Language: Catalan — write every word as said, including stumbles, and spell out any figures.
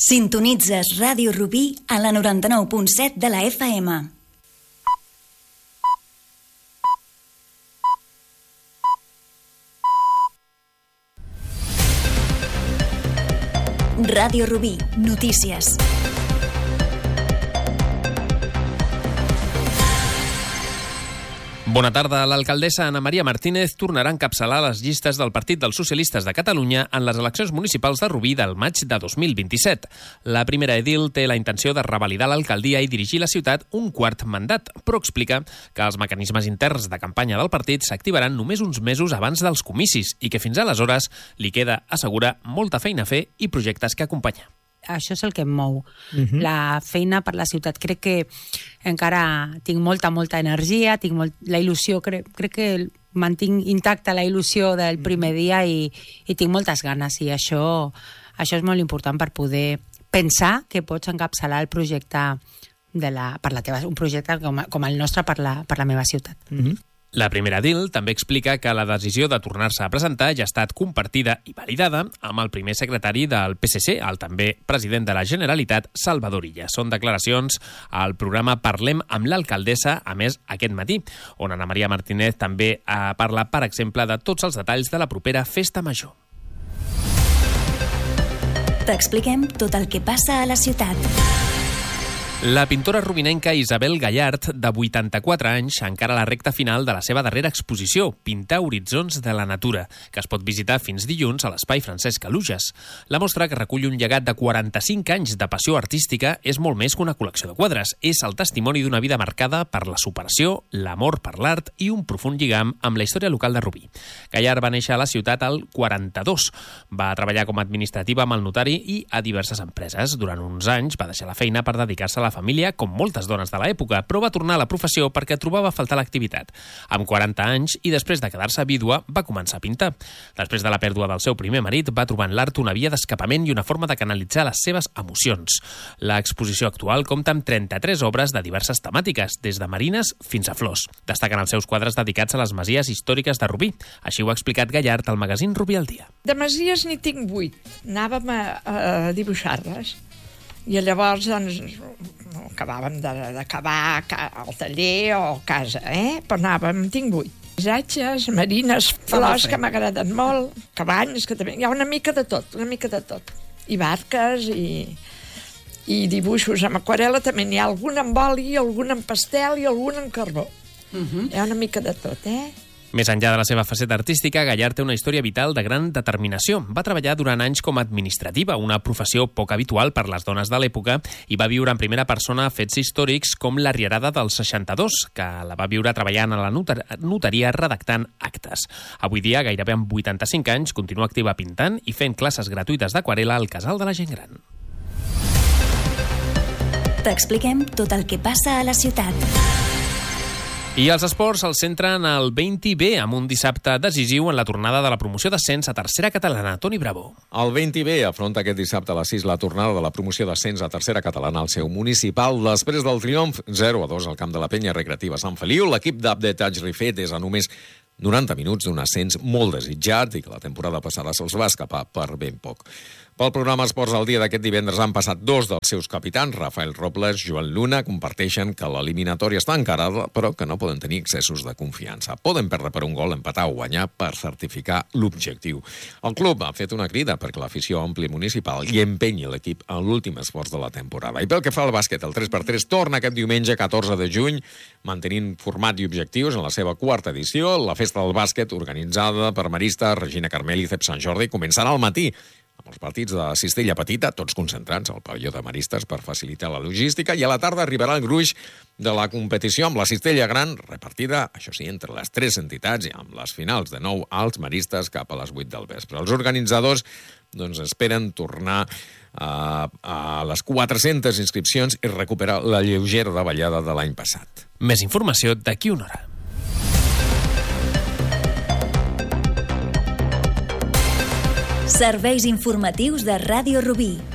Sintonitzes Ràdio Rubí a la noranta-nou punt set de la F M. Ràdio Rubí, notícies. Bona tarda. L'alcaldessa Ana Maria Martínez tornarà a encapçalar les llistes del Partit dels Socialistes de Catalunya en les eleccions municipals de Rubí del maig de dos mil vint-i-set. La primera edil té la intenció de revalidar l'alcaldia i dirigir la ciutat un quart mandat, però explica que els mecanismes interns de campanya del partit s'activaran només uns mesos abans dels comicis i que fins aleshores li queda, assegura, molta feina a fer i projectes que acompanyar. Això és el que em mou. Uh-huh. La feina per la ciutat. Crec que encara tinc molta, molta energia, tinc molt, la il·lusió, crec, crec que mantinc intacta la il·lusió del primer dia i, i tinc moltes ganes i això, això és molt important per poder pensar que pots encapçalar el projecte de la, per la teva, un projecte com, com el nostre per la, per la meva ciutat. Uh-huh. La primera edil també explica que la decisió de tornar-se a presentar ja ha estat compartida i validada amb el primer secretari del P S C, el també president de la Generalitat, Salvador Illa. Són declaracions al programa Parlem amb l'alcaldessa, a més, aquest matí, on Ana Maria Martínez també eh, parla, per exemple, de tots els detalls de la propera Festa Major. T'expliquem tot el que passa a la ciutat. La pintora rubinenca Isabel Gallart, de vuitanta-quatre anys, encara a la recta final de la seva darrera exposició, Pintar horitzons de la natura, que es pot visitar fins dilluns a l'Espai Francesc Alujas. La mostra, que recull un llegat de quaranta-cinc anys de passió artística, és molt més que una col·lecció de quadres. És el testimoni d'una vida marcada per la superació, l'amor per l'art i un profund lligam amb la història local de Rubí. Gallart va néixer a la ciutat al quaranta-dos. Va treballar com a administrativa amb el notari i a diverses empreses. Durant uns anys va deixar la feina per dedicar-se a la família, com moltes dones de l'època, però va tornar a la professió perquè trobava a faltar l'activitat. Amb quaranta anys, i després de quedar-se vídua, va començar a pintar. Després de la pèrdua del seu primer marit, va trobar en l'art una via d'escapament i una forma de canalitzar les seves emocions. L'exposició actual compta amb trenta-tres obres de diverses temàtiques, des de marines fins a flors. Destaquen els seus quadres dedicats a les masies històriques de Rubí. Així ho ha explicat Gallart al magazín Rubí al dia. De masies n'hi tinc vuit. Anàvem a, a dibuixar-les. I llavors, doncs, acabàvem d'acabar al taller o a casa, eh? Però anàvem, tinc vuit. Paisatges, marines, flors que m'agraden molt, cabanys, que també... Hi ha una mica de tot, una mica de tot. I barques, i, i dibuixos amb aquarel·la, també n'hi ha algun amb oli, algun amb pastel i algun amb carbó. Uh-huh. Hi ha una mica de tot, eh? Més enllà de la seva faceta artística, Gallart té una història vital de gran determinació. Va treballar durant anys com a administrativa, una professió poc habitual per les dones de l'època, i va viure en primera persona fets històrics com la Rierada del seixanta-dos, que la va viure treballant a la notar notaria redactant actes. Avui dia, gairebé amb vuitanta-cinc anys, continua activa pintant i fent classes gratuïtes d'aquarel·la al Casal de la Gent Gran. T'expliquem tot el que passa a la ciutat. I els esports el centren al vint B, amb un dissabte decisiu en la tornada de la promoció d'ascens a tercera catalana. Toni Bravo. El vint B afronta aquest dissabte a les sis la tornada de la promoció d'ascens a tercera catalana al seu municipal. Després del triomf zero a dos al camp de la Penya Recreativa Sant Feliu, l'equip d'Updatage refet és a només noranta minuts d'un ascens molt desitjat i que la temporada passada se'ls va escapar per ben poc. Pel programa Esports al dia d'aquest divendres han passat dos dels seus capitans, Rafael Robles i Joan Luna, comparteixen que l'eliminatòria està encarada, però que no poden tenir excessos de confiança. Poden perdre per un gol, empatar o guanyar per certificar l'objectiu. El club ha fet una crida perquè l'afició ompli municipal i empenyi l'equip en l'últim esforç de la temporada. I pel que fa al bàsquet, el tres per tres torna aquest diumenge catorze de juny, mantenint format i objectius en la seva quarta edició. La festa del bàsquet, organitzada per Marista, Regina Carmel i Cep Sant Jordi, començarà al matí amb els partits de Cistella Petita, tots concentrats al pavelló de Maristes per facilitar la logística, i a la tarda arribarà el gruix de la competició amb la Cistella Gran, repartida, això sí, entre les tres entitats, i amb les finals de nou als Maristes cap a les vuit del vespre. Els organitzadors doncs, esperen tornar a, a les quatre-centes inscripcions i recuperar la lleugera davallada de l'any passat. Més informació d'aquí una hora. Serveis informatius de Ràdio Rubí.